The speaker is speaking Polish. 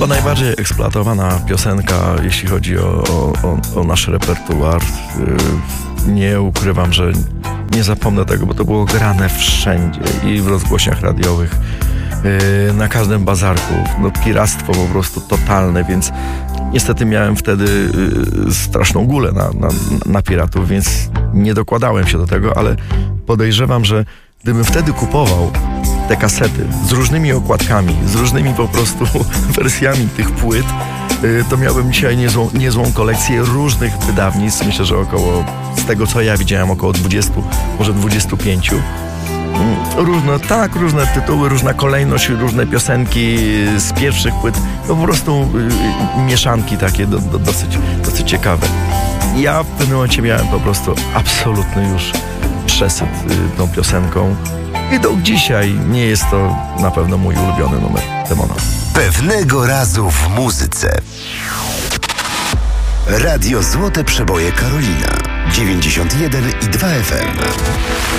chyba najbardziej eksploatowana piosenka, jeśli chodzi o nasz repertuar. Nie ukrywam, że nie zapomnę tego, bo to było grane wszędzie i w rozgłośniach radiowych, na każdym bazarku. No, piractwo po prostu totalne, więc niestety miałem wtedy straszną gulę na piratów, więc nie dokładałem się do tego, ale podejrzewam, że gdybym wtedy kupował te kasety z różnymi okładkami, z różnymi po prostu wersjami tych płyt, to miałbym dzisiaj niezłą kolekcję różnych wydawnictw. Myślę, że z tego co ja widziałem, około 20, może 25. Różne tytuły, różna kolejność, różne piosenki z pierwszych płyt. No po prostu mieszanki takie dosyć ciekawe. Ja w pewnym momencie miałem po prostu absolutny już przesyt tą piosenką. I do dzisiaj nie jest to na pewno mój ulubiony numer Demona. Pewnego razu w muzyce. Radio Złote Przeboje Karolina 91,2 FM.